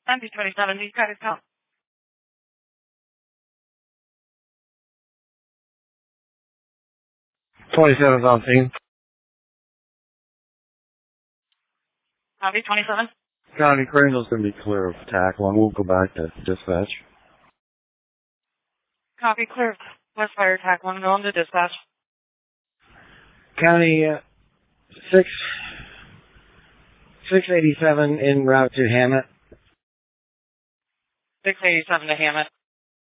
MP27, these guys come. '27's on scene. Copy, 27. County Crandall's going to be clear of attack one. We'll go back to dispatch. Copy, clear. West Fire attack 1, going to dispatch. County 687 en route to Hammett. 687 to Hammett.